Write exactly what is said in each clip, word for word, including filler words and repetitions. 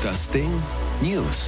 Das Ding News.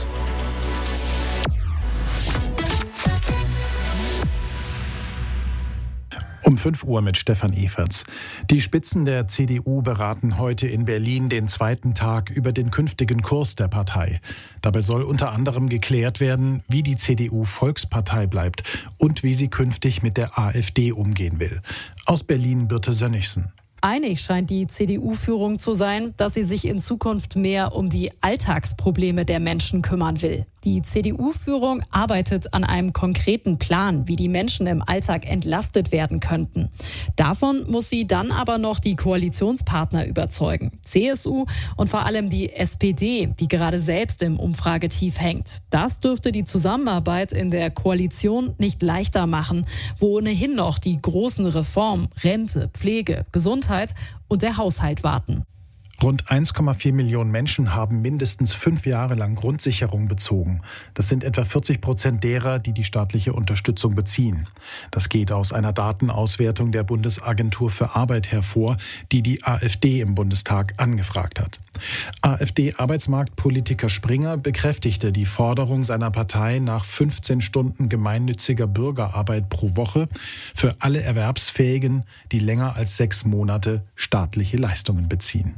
Um fünf Uhr mit Stefan Everts. Die Spitzen der C D U beraten heute in Berlin den zweiten Tag über den künftigen Kurs der Partei. Dabei soll unter anderem geklärt werden, wie die C D U Volkspartei bleibt und wie sie künftig mit der AfD umgehen will. Aus Berlin Birte Sönnigsen. Einig scheint die C D U-Führung zu sein, dass sie sich in Zukunft mehr um die Alltagsprobleme der Menschen kümmern will. Die C D U-Führung arbeitet an einem konkreten Plan, wie die Menschen im Alltag entlastet werden könnten. Davon muss sie dann aber noch die Koalitionspartner überzeugen. C S U und vor allem die S P D, die gerade selbst im Umfragetief hängt. Das dürfte die Zusammenarbeit in der Koalition nicht leichter machen, wo ohnehin noch die großen Reformen, Rente, Pflege, Gesundheit und der Haushalt warten. Rund eins Komma vier Millionen Menschen haben mindestens fünf Jahre lang Grundsicherung bezogen. Das sind etwa vierzig Prozent derer, die die staatliche Unterstützung beziehen. Das geht aus einer Datenauswertung der Bundesagentur für Arbeit hervor, die die AfD im Bundestag angefragt hat. AfD-Arbeitsmarktpolitiker Springer bekräftigte die Forderung seiner Partei nach fünfzehn Stunden gemeinnütziger Bürgerarbeit pro Woche für alle Erwerbsfähigen, die länger als sechs Monate staatliche Leistungen beziehen.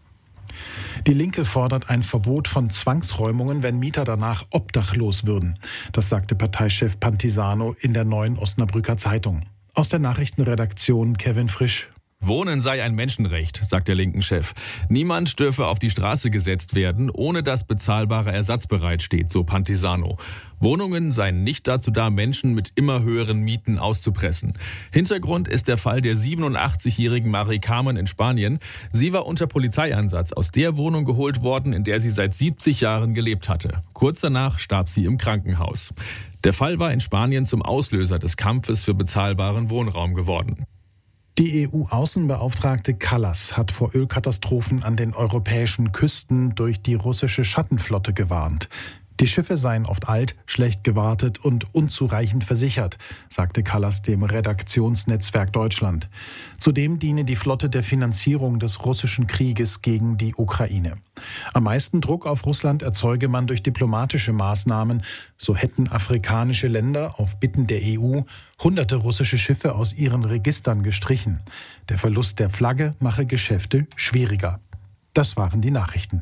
Die Linke fordert ein Verbot von Zwangsräumungen, wenn Mieter danach obdachlos würden. Das sagte Parteichef Pantisano in der Neuen Osnabrücker Zeitung. Aus der Nachrichtenredaktion Kevin Frisch. Wohnen sei ein Menschenrecht, sagt der linken Chef. Niemand dürfe auf die Straße gesetzt werden, ohne dass bezahlbarer Ersatz bereitsteht, so Pantisano. Wohnungen seien nicht dazu da, Menschen mit immer höheren Mieten auszupressen. Hintergrund ist der Fall der siebenundachtzigjährigen Mari Carmen in Spanien. Sie war unter Polizeieinsatz aus der Wohnung geholt worden, in der sie seit siebzig Jahren gelebt hatte. Kurz danach starb sie im Krankenhaus. Der Fall war in Spanien zum Auslöser des Kampfes für bezahlbaren Wohnraum geworden. Die E U-Außenbeauftragte Kallas hat vor Ölkatastrophen an den europäischen Küsten durch die russische Schattenflotte gewarnt. Die Schiffe seien oft alt, schlecht gewartet und unzureichend versichert, sagte Kallas dem Redaktionsnetzwerk Deutschland. Zudem diene die Flotte der Finanzierung des russischen Krieges gegen die Ukraine. Am meisten Druck auf Russland erzeuge man durch diplomatische Maßnahmen. So hätten afrikanische Länder auf Bitten der E U hunderte russische Schiffe aus ihren Registern gestrichen. Der Verlust der Flagge mache Geschäfte schwieriger. Das waren die Nachrichten.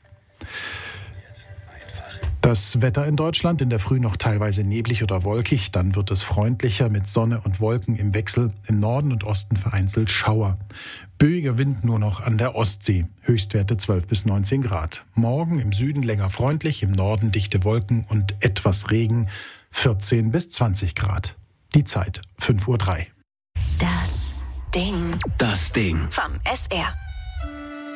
Das Wetter in Deutschland, in der Früh noch teilweise neblig oder wolkig, dann wird es freundlicher mit Sonne und Wolken im Wechsel, im Norden und Osten vereinzelt Schauer. Böiger Wind nur noch an der Ostsee, Höchstwerte zwölf bis neunzehn Grad. Morgen im Süden länger freundlich, im Norden dichte Wolken und etwas Regen, vierzehn bis zwanzig Grad. Die Zeit fünf Uhr drei. Das Ding. Das Ding. Vom S R.